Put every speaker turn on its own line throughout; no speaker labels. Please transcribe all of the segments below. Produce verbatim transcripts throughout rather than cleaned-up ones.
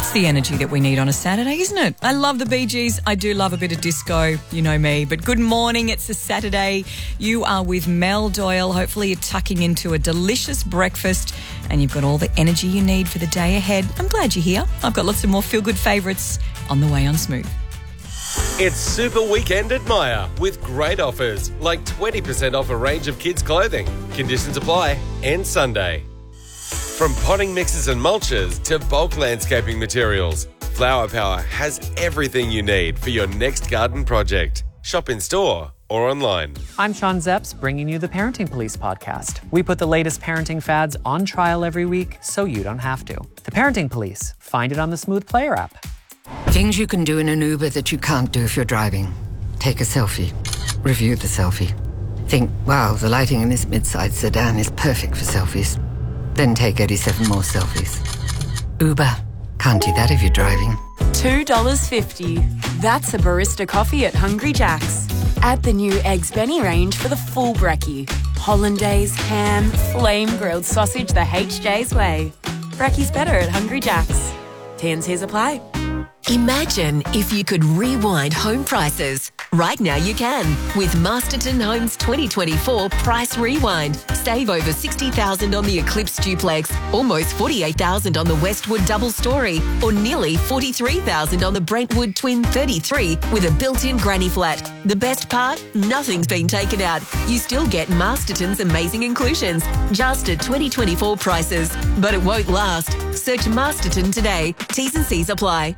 That's the energy that we need on a Saturday, isn't it? I love the Bee Gees. I do love a bit of disco. You know me. But good morning. It's a Saturday. You are with Mel Doyle. Hopefully you're tucking into a delicious breakfast and you've got all the energy you need for the day ahead. I'm glad you're here. I've got lots of more feel-good favourites on the way on Smooth.
It's Super Weekend at Myer with great offers like twenty percent off a range of kids' clothing. Conditions apply. End Sunday. From potting mixes and mulches to bulk landscaping materials, Flower Power has everything you need for your next garden project. Shop in store or online.
I'm Sean Zepps, bringing you the Parenting Police podcast. We put the latest parenting fads on trial every week so you don't have to. The Parenting Police. Find it on the Smooth Player app.
Things you can do in an Uber that you can't do if you're driving. Take a selfie. Review the selfie. Think, wow, the lighting in this mid-size sedan is perfect for selfies. Then take eighty-seven more selfies. Uber. Can't do that if you're driving.
two dollars fifty. That's a barista coffee at Hungry Jack's. Add the new Eggs Benny range for the full brekkie. Hollandaise, ham, flame grilled sausage the H J's way. Brekkie's better at Hungry Jack's. T and C's apply.
Imagine if you could rewind home prices. Right now you can with Masterton Homes twenty twenty-four Price Rewind. Save over sixty thousand dollars on the Eclipse Duplex, almost forty-eight thousand dollars on the Westwood Double Story, or nearly forty-three thousand dollars on the Brentwood Twin thirty-three with a built-in granny flat. The best part? Nothing's been taken out. You still get Masterton's amazing inclusions, just at twenty twenty-four prices. But it won't last. Search Masterton today. T's and C's apply.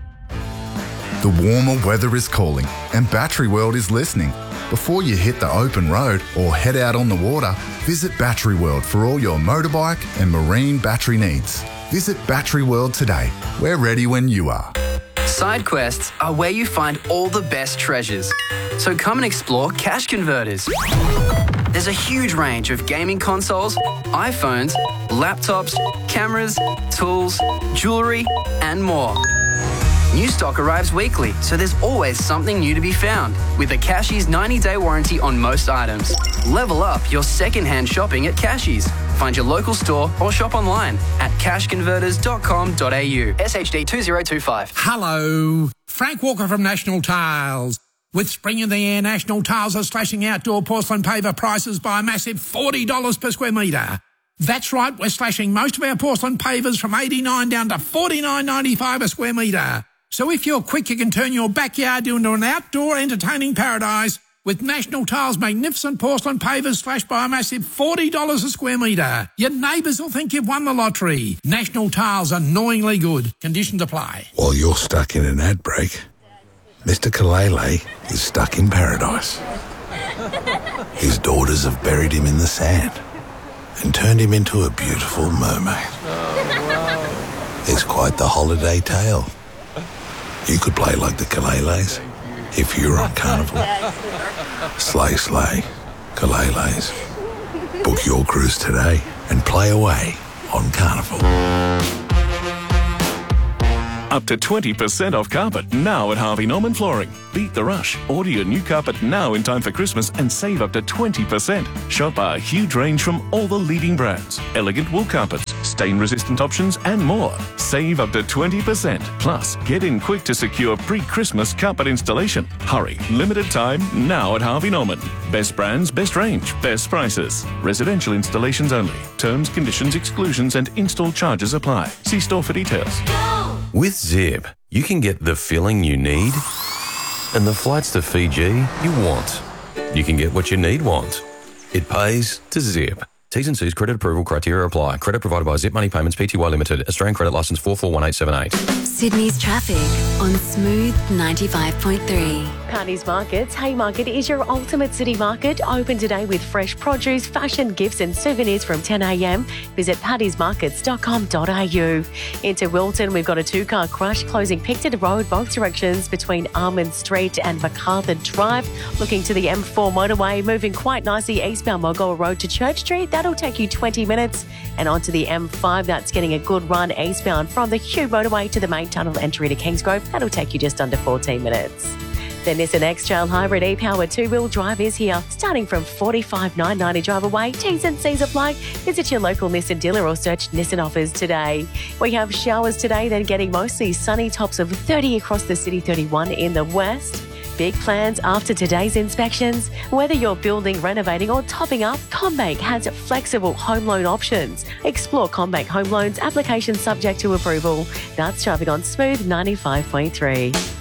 The warmer weather is calling and Battery World is listening. Before you hit the open road or head out on the water, visit Battery World for all your motorbike and marine battery needs. Visit Battery World today. We're ready when you are.
Side quests are where you find all the best treasures. So come and explore Cash Converters. There's a huge range of gaming consoles, iPhones, laptops, cameras, tools, jewellery and more. New stock arrives weekly, so there's always something new to be found. With a Cashies ninety-day warranty on most items. Level up your second-hand shopping at Cashies. Find your local store or shop online at cash converters dot com dot a u. S H D two zero two five.
Hello, Frank Walker from National Tiles. With spring in the air, National Tiles are slashing outdoor porcelain paver prices by a massive forty dollars per square metre. That's right, we're slashing most of our porcelain pavers from eighty-nine dollars down to forty-nine ninety-five a square metre. So if you're quick, you can turn your backyard into an outdoor entertaining paradise with National Tiles' magnificent porcelain pavers slashed by a massive forty dollars a square metre. Your neighbours will think you've won the lottery. National Tiles, annoyingly good. Conditions apply.
While you're stuck in an ad break, Mister Kalele is stuck in paradise. His daughters have buried him in the sand and turned him into a beautiful mermaid. It's quite the holiday tale. You could play like the Kaleles if you're on Carnival. Slay, slay, Kaleles. Book your cruise today and play away on Carnival.
Up to twenty percent off carpet now at Harvey Norman Flooring. Beat the rush. Order your new carpet now in time for Christmas and save up to twenty percent. Shop our huge range from all the leading brands. Elegant wool carpets, stain-resistant options and more. Save up to twenty percent. Plus, get in quick to secure pre-Christmas carpet installation. Hurry. Limited time now at Harvey Norman. Best brands, best range, best prices. Residential installations only. Terms, conditions, exclusions and install charges apply. See store for details.
With Zip, you can get the filling you need and the flights to Fiji you want. You can get what you need want. It pays to Zip. T's and C's credit approval criteria apply. Credit provided by Zip Money Payments Pty Limited. Australian credit licence four four one eight seven eight.
Sydney's traffic on Smooth ninety-five point three.
Paddy's Markets. Haymarket is your ultimate city market. Open today with fresh produce, fashion, gifts and souvenirs from ten a m. Visit paddys markets dot com dot a u. Into Wilton, we've got a two-car crash closing Picton Road both directions between Armand Street and MacArthur Drive. Looking to the M four motorway, moving quite nicely eastbound Mulgoa Road to Church Street. That'll take you twenty minutes. And onto the M five, that's getting a good run eastbound from the Hugh motorway to the main tunnel entry to Kingsgrove. That'll take you just under fourteen minutes. The Nissan X-Trail Hybrid e-powered two-wheel drive is here, starting from forty-five thousand nine hundred ninety dollars drive away. T's and C's apply. Visit your local Nissan dealer or search Nissan offers today. We have showers today, then getting mostly sunny, tops of thirty across the city, thirty-one in the west. Big plans after today's inspections. Whether you're building, renovating or topping up, CommBank has flexible home loan options. Explore CommBank Home Loans, application subject to approval. That's traffic on Smooth ninety-five point three.